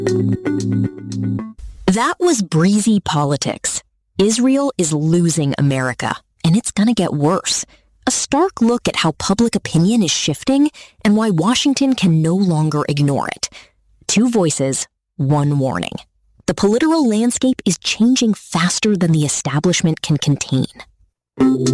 That was Breezy Politics. Israel is losing America, and it's gonna get worse. A stark look at how public opinion is shifting and why Washington can no longer ignore it. Two voices, one warning. The political landscape is changing faster than the establishment can contain.